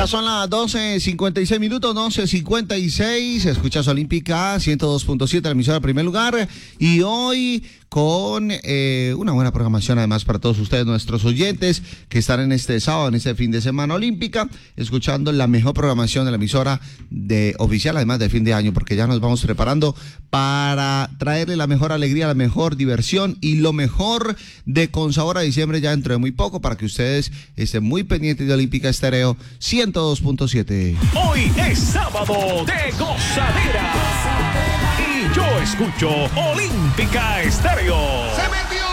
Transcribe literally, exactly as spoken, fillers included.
Ya son las doce cincuenta y seis minutos, doce cincuenta y seis. Escuchas Olímpica ciento dos punto siete, la emisora de primer lugar. Y hoy con eh, una buena programación además para todos ustedes, nuestros oyentes, que están en este sábado, en este fin de semana olímpica, escuchando la mejor programación de la emisora de oficial, además de fin de año, porque ya nos vamos preparando para traerle la mejor alegría, la mejor diversión y lo mejor de Con Sabor a Diciembre ya dentro de muy poco, para que ustedes estén muy pendientes de Olímpica Estéreo ciento dos punto siete. Hoy es sábado de gozadera y yo escucho Olímpica Estéreo. ¡Se metió!